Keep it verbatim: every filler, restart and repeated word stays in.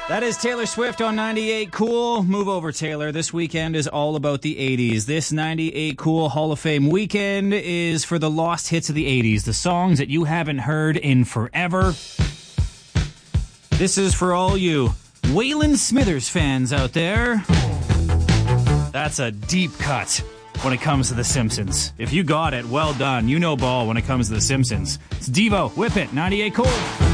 That is Taylor Swift on ninety-eight Cool. Move over, Taylor. This weekend is all about the eighties. This ninety-eight Cool Hall of Fame weekend is for the lost hits of the eighties, the songs that you haven't heard in forever. This is for all you Waylon Smithers fans out there. That's a deep cut when it comes to The Simpsons. If you got it, well done. You know ball when it comes to The Simpsons. It's Devo, Whip It, ninety-eight Cool.